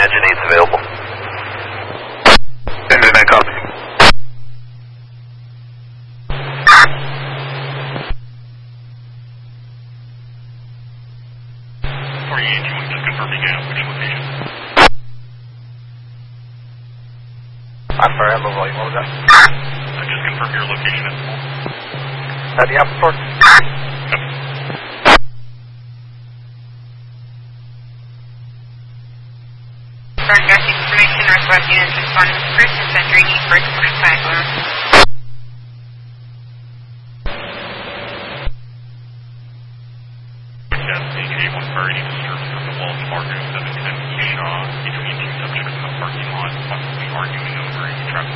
engine 8's available. Engine 8, copy. Just confirming which location. I'm sorry, I'm low volume. What was that? Just confirm your location at the moment. At the Apple Store? Broadcast information, Northwest units respond to first and center, need for commercial cyclone. Broadcasting A1 priority disturbance from the Walls Fargo 710 East Shaw between two subjects in the parking lot, possibly arguing over a traffic